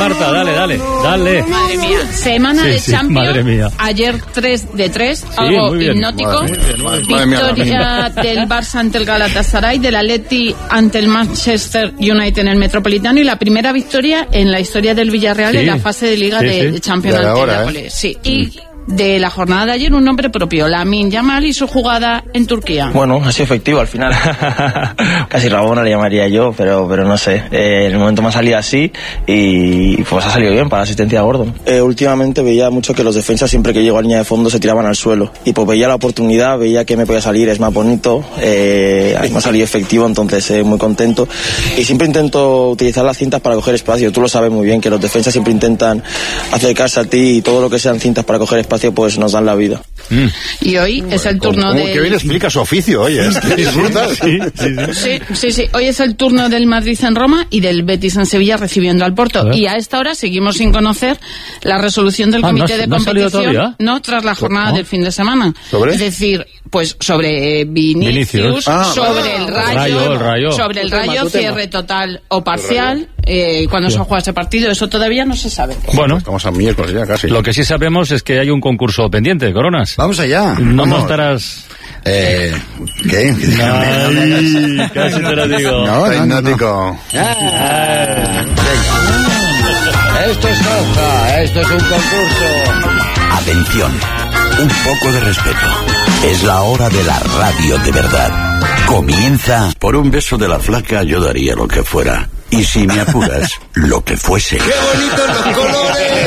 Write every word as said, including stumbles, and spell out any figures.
Marta, dale, dale, dale. Madre mía, semana Sí, de sí, Champions. madre mía. Ayer tres de tres, Sí, algo muy bien. hipnótico. Muy bien, muy bien. Victoria del Barça ante el Galatasaray, del Atleti ante el Manchester United en el Metropolitano y la primera victoria en la historia del Villarreal Sí. en la fase de Liga Sí, de, sí. de Champions Ya era ante el hora, ¿eh? Nápoles. Sí, y de la jornada de ayer un nombre propio, Lamine Yamal y su jugada en Turquía. Bueno, ha sido efectivo al final. Casi Rabona le llamaría yo, pero pero no sé. Eh, en el momento me ha salido así y pues ha salido bien para la asistencia a Gordon. Eh, últimamente veía mucho que los defensas siempre que llego a línea de fondo se tiraban al suelo. Y pues veía la oportunidad, veía que me podía salir, es más bonito. Eh, me ha salido efectivo, entonces eh, muy contento. Y siempre intento utilizar las cintas para coger espacio. Tú lo sabes muy bien, que los defensas siempre intentan acercarse a ti y todo lo que sean cintas para coger espacio pues nos dan la vida. Mm. Y hoy es el turno ¿Cómo de... que bien explica su oficio, oye? Es que disfruta. Sí, sí, sí. Sí, sí, sí. Hoy es el turno del Madrid en Roma y del Betis en Sevilla recibiendo al Porto. A ver. Y a esta hora seguimos sin conocer la resolución del Ah, comité ¿no ha- de no ha salido competición. todavía? No, tras la jornada ¿No? del fin de semana. ¿Sobre? Es decir, pues sobre Vinicius, Vinicius. Ah, sobre el Rayo, Rayo, el Rayo. sobre el Tu tema, Rayo, tu tema. cierre total o parcial, eh, cuando se juega ese partido. Eso todavía no se sabe. Bueno, Estamos a miércoles ya casi. lo que sí sabemos es que hay un concurso pendiente, Coronas. Vamos allá. No Vamos. nos estarás... Eh, ¿Qué? Ay, casi te lo digo. No, no, no, no. Hipnótico. Ah, venga. Esto es Coja, esto es un concurso. Atención, un poco de respeto. Es la hora de la radio de verdad. Comienza. Por un beso de la flaca yo daría lo que fuera. Y si me apuras, lo que fuese. ¡Qué bonitos los colores!